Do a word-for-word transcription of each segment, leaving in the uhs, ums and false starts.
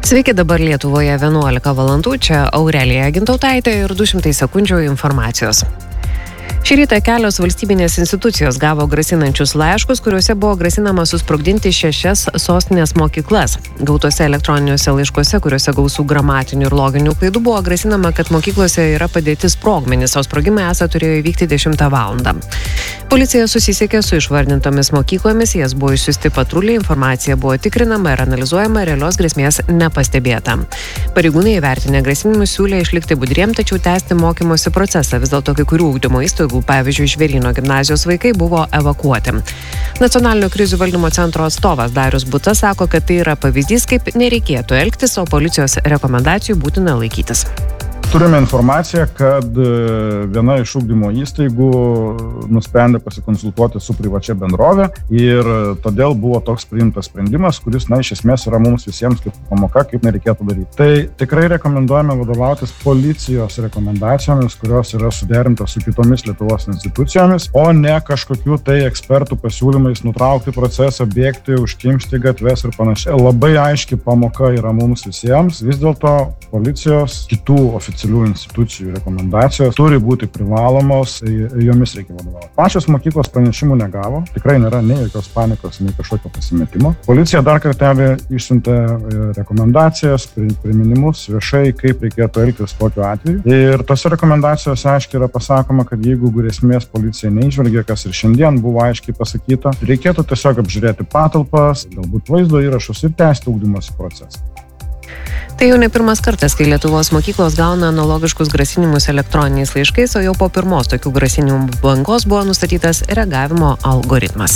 Sveiki, dabar Lietuvoje vienuolika valandų, čia Aurelija Gintautaitė ir du šimtai sekundžių informacijos. Šį rytą kelios valstybinės institucijos gavo grasinančius laiškus, kuriuose buvo grasinama susprogdinti šešias sostinės mokyklas. Gautose elektroniniuose laiškuose, kuriuose gausų gramatinių ir loginių klaidų, buvo grasinama, kad mokyklose yra padėti sprogmenys, o sprogimai esą turėjo įvykti dešimtą valandą. Policija susisiekė su išvardintomis mokyklomis, jas buvo išsiųsti patruliai, informacija buvo tikrinama ir analizuojama, realios grėsmės nepastebėta. Pareigūnai įvertinę grasinimus siūlė išlikti budriem, tačiau tęsti mokymosi procesą. Vis dėlto kai kurių ugdymo įstaigų, pavyzdžiui, Žvėryno gimnazijos vaikai buvo evakuoti. Nacionalinio krizių valdymo centro atstovas Darius Butas sako, kad tai yra pavyzdys, kaip nereikėtų elgtis, o policijos rekomendacijų būtina laikytis. Turime informaciją, kad viena iš ugdymo įstaigų nusprendė pasikonsultuoti su privačia bendrove ir todėl buvo toks priimtas sprendimas, kuris, na, iš esmės yra mums visiems kaip pamoka, kaip nereikėtų daryti. Tai tikrai rekomenduojame vadovautis policijos rekomendacijomis, kurios yra suderintos su kitomis Lietuvos institucijomis, o ne kažkokių tai ekspertų pasiūlymais nutraukti procesą, bėgti, užkimšti gatves ir panašiai. Labai aiški pamoka yra mums visiems. Vis dėlto policijos kitų oficialių institucijų rekomendacijos turi būti privalomos, jomis reikia vadovauti. Pačios mokyklos pranešimų negavo, tikrai nėra nei jokios panikos, nei kažkokio pasimetimo. Policija dar kartelį išsiuntė rekomendacijas, priminimus viešai, kaip reikėtų elgtis tokiu atveju. Ir tose rekomendacijose aiškiai yra pasakoma, kad jeigu grėsmės policija neižvelgia, kas ir šiandien buvo aiškiai pasakyta, reikėtų tiesiog apžiūrėti patalpas, galbūt vaizdo įrašus ir tęsti ugdymosi procesą. Tai jau ne pirmas kartas, kai Lietuvos mokyklos gauna analogiškus grasinimus elektroniniais laiškais, o jau po pirmos tokių grasinimų bangos buvo nustatytas reagavimo algoritmas.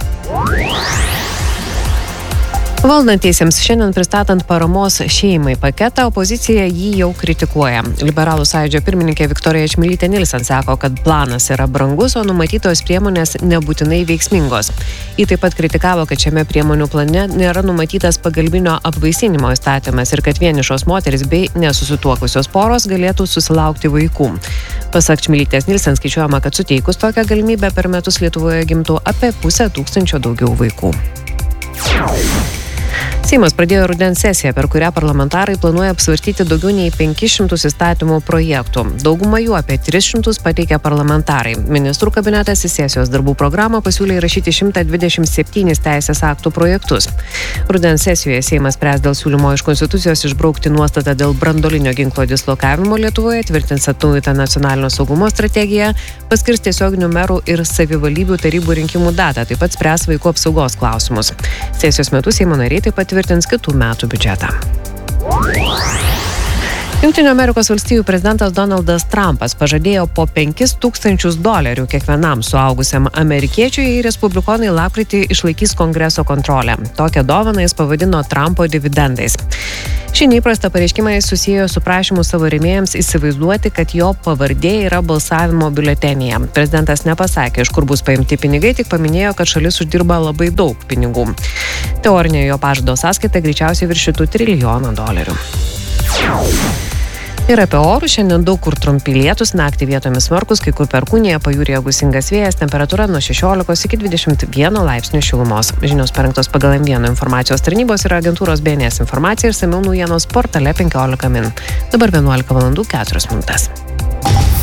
Valdantiesiems šiandien pristatant paramos šeimai paketą, opozicija jį jau kritikuoja. Liberalų sąjūdžio pirmininkė Viktorija Čmilytė Nilsen sako, kad planas yra brangus, o numatytos priemonės nebūtinai veiksmingos. Ji taip pat kritikavo, kad šiame priemonių plane nėra numatytas pagalbinio apvaisinimo įstatymas ir kad vienišos moteris bei nesusituokusios poros galėtų susilaukti vaikų. Pasak Čmilytės Nilsen skaičiuojama, kad suteikus tokią galimybę per metus Lietuvoje gimtų apie pusę tūkstančio daugiau vaikų. Seimas pradėjo rudens sesiją, per kurią parlamentarai planuoja apsvarstyti daugiau nei penkis šimtus įstatymų projektų. Daugumą jų apie tris šimtus pateikė parlamentarai. Ministrų kabinetas į sesijos darbų programą pasiūlė įrašyti šimtą dvidešimt septynis teisės aktų projektus. Rudens sesijoje Seimas spręs dėl siūlymo iš Konstitucijos išbraukti nuostatą dėl branduolinio ginklo dislokavimo Lietuvoje, tvirtins atnaujintą nacionalinio saugumo strategiją, paskirs tiesioginių merų ir savivaldybių tarybų rinkimų datą, taip pat spręs vaikų apsaugos klausimus. Sesijos metu Seimo nariai taip pat tvirtins kitų metų biudžetą. Jungtinių Amerikos valstijų prezidentas Donaldas Trumpas pažadėjo po penkis tūkstančius dolerių kiekvienam suaugusiam amerikiečiui, jei respublikonai lapkritį išlaikys Kongreso kontrolę. Tokią dovaną jis pavadino Trumpo dividendais. Šį neįprastą pareiškimą jis susiejo su prašymu savo rėmėjams įsivaizduoti, kad jo pavardė yra balsavimo biuletenyje. Prezidentas nepasakė, iš kur bus paimti pinigai, tik paminėjo, kad šalis uždirba labai daug pinigų. Teorinė jo pažado sąskaita greičiausiai viršytų trilijoną dolerių. Ir apie orų šiandien daug kur trumpi lietūs, naktį vietomis smarkus, kai kur perkūnija, pajūryje gūsingas vėjas, temperatūra nuo šešiolikos iki dvidešimt vieno laipsnių šilumos. Žinios parengtos pagal M vienas informacijos tarnybos ir agentūros B N S informacija ir išsamiau naujienos portale penkiolika min. Dabar vienuolika valandų keturios minutės.